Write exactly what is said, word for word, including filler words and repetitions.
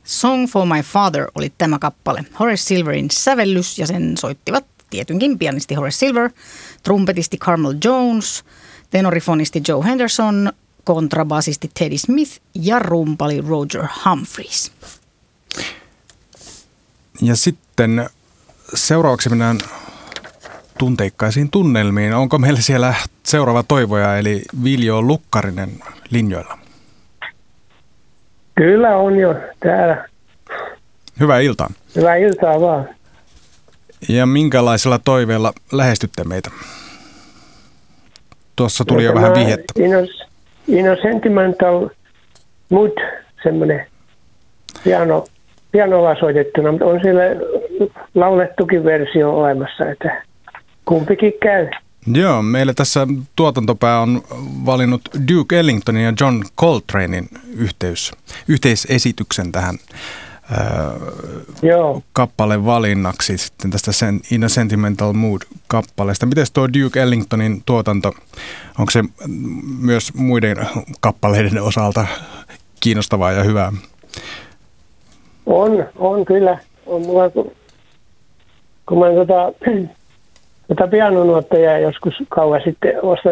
Song for My Father oli tämä kappale. Horace Silverin sävellys ja sen soittivat tietynkin pianisti Horace Silver, trumpetisti Carmel Jones, tenorifonisti Joe Henderson, kontrabasisti Teddy Smith ja rumpali Roger Humphreys. Ja sitten seuraavaksi mennään tunteikkaisiin tunnelmiin. Onko meillä siellä seuraava toivoja, eli Viljo Lukkarinen linjoilla? Kyllä on jo täällä. Hyvää iltaa. Hyvää iltaa vaan. Ja minkälaisella toiveella lähestytte meitä? Tuossa tuli jo vähän vihjettä. In a Sentimental Mood, semmoinen piano, pianolla soitettuna, mutta on siellä laulettukin versio olemassa, että kumpikin käy. Joo, meillä tässä tuotantopää on valinnut Duke Ellingtonin ja John Coltranein yhteys, yhteisesityksen tähän Joo. kappaleen valinnaksi sitten tästä In a Sentimental Mood-kappaleesta. Miten tuo Duke Ellingtonin tuotanto, onko se myös muiden kappaleiden osalta kiinnostavaa ja hyvää? On, on kyllä. On mulla, kun, kun mä tota, tota pianonuotteja joskus kauan sitten ostan